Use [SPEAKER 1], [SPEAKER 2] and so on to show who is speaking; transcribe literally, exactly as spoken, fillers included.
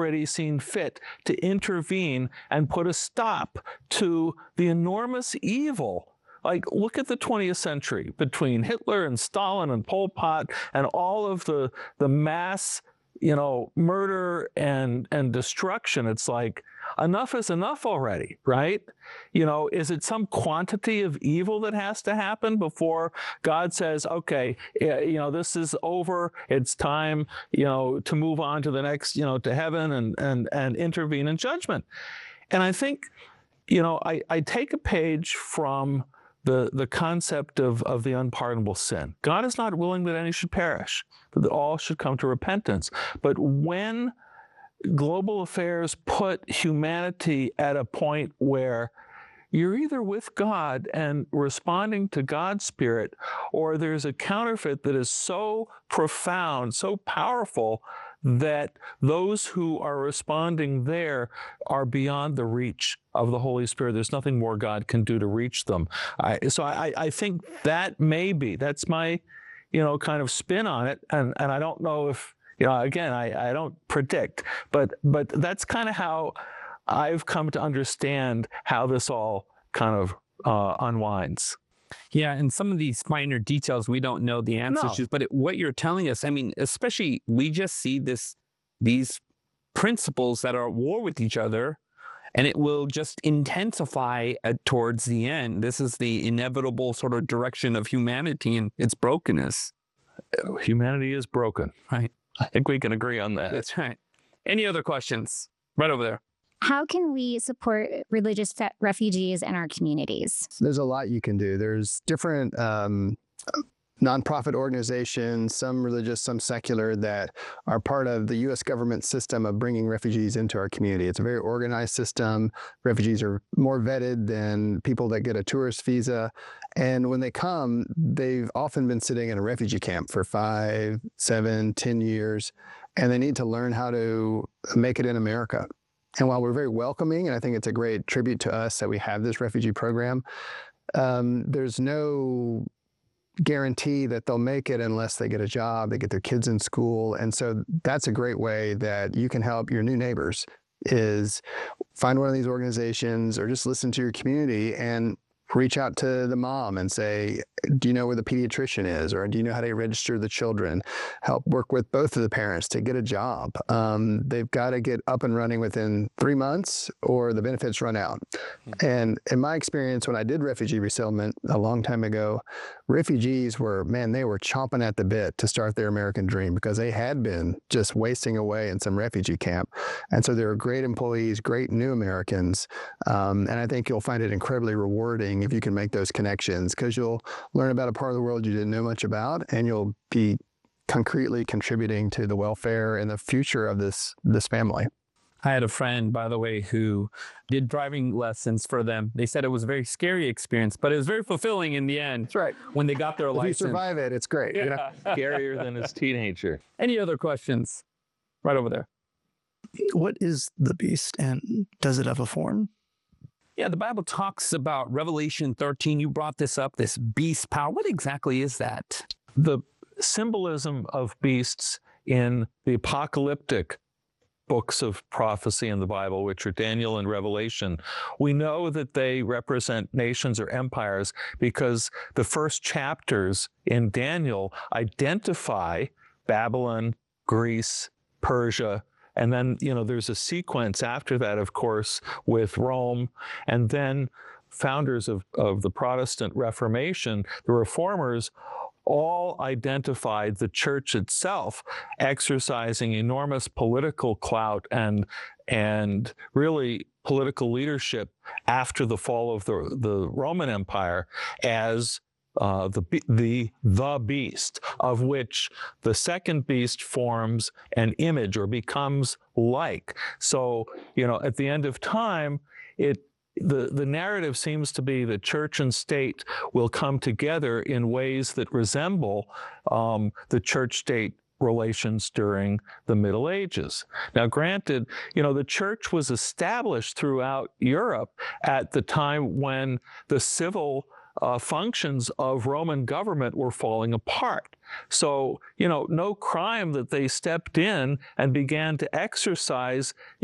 [SPEAKER 1] already seen fit to intervene and put a stop to the enormous evil. Like, look at the twentieth century between Hitler and Stalin and Pol Pot and all of the, the mass, you know, murder and, and destruction. It's like, enough is enough already, right? You know, is it some quantity of evil that has to happen before God says, okay, you know, this is over. It's time, you know, to move on to the next, you know, to heaven and, and, and intervene in judgment. And I think, you know, I, I take a page from the, the concept of, of the unpardonable sin. God is not willing that any should perish, but that all should come to repentance. But when global affairs put humanity at a point where you're either with God and responding to God's Spirit, or there's a counterfeit that is so profound, so powerful, that those who are responding there are beyond the reach of the Holy Spirit. There's nothing more God can do to reach them. I, so I, I think that may be, that's my, you know, kind of spin on it. And, and I don't know if, you know, again, I, I don't predict, but, but that's kind of how I've come to understand how this all kind of uh, unwinds.
[SPEAKER 2] Yeah, and some of these minor details we don't know the answers
[SPEAKER 1] No.
[SPEAKER 2] to, but it, what you're telling us, I mean, especially we just see this, these principles that are at war with each other, and it will just intensify at, towards the end. This is the inevitable sort of direction of humanity and its brokenness.
[SPEAKER 1] Humanity is broken.
[SPEAKER 2] Right.
[SPEAKER 1] I think we can agree on that.
[SPEAKER 2] That's right. Any other questions? Right over there.
[SPEAKER 3] How can we support religious refugees in our communities?
[SPEAKER 4] There's a lot you can do. There's different um, nonprofit organizations, some religious, some secular, that are part of the U S government system of bringing refugees into our community. It's a very organized system. Refugees are more vetted than people that get a tourist visa. And when they come, they've often been sitting in a refugee camp for five, seven, ten years, and they need to learn how to make it in America. And while we're very welcoming, and I think it's a great tribute to us that we have this refugee program, um, there's no guarantee that they'll make it unless they get a job, they get their kids in school. And so that's a great way that you can help your new neighbors, is find one of these organizations or just listen to your community and reach out to the mom and say, do you know where the pediatrician is? Or do you know how to register the children? Help work with both of the parents to get a job. Um, they've got to get up and running within three months or the benefits run out. Mm-hmm. And in my experience, when I did refugee resettlement a long time ago, refugees were, man, they were chomping at the bit to start their American dream because they had been just wasting away in some refugee camp. And so they were great employees, great new Americans. Um, and I think you'll find it incredibly rewarding if you can make those connections, because you'll learn about a part of the world you didn't know much about, and you'll be concretely contributing to the welfare and the future of this this family.
[SPEAKER 2] I had a friend, by the way, who did driving lessons for them. They said it was a very scary experience, but it was very fulfilling in the end.
[SPEAKER 4] That's right.
[SPEAKER 2] When they got their
[SPEAKER 4] if
[SPEAKER 2] license.
[SPEAKER 4] you survive it, it's great.
[SPEAKER 2] Yeah.
[SPEAKER 4] You know?
[SPEAKER 1] Scarier than his teenager.
[SPEAKER 2] Any other questions? Right over there.
[SPEAKER 5] What is the beast, and does it have a form?
[SPEAKER 2] Yeah, the Bible talks about Revelation thirteen. You brought this up, this beast power. What exactly is that?
[SPEAKER 1] The symbolism of beasts in the apocalyptic books of prophecy in the Bible, which are Daniel and Revelation, we know that they represent nations or empires because the first chapters in Daniel identify Babylon, Greece, Persia, and then, you know, there's a sequence after that, of course, with Rome, and then founders of, of the Protestant Reformation, the Reformers, all identified the church itself exercising enormous political clout and, and really political leadership after the fall of the, the Roman Empire as Uh, the, the, the beast, of which the second beast forms an image or becomes like. So, you know, at the end of time, it, the, the narrative seems to be that church and state will come together in ways that resemble um, the church-state relations during the Middle Ages. Now, granted, you know, the church was established throughout Europe at the time when the civil Uh, functions of Roman government were falling apart. So, you know, no crime that they stepped in and began to exercise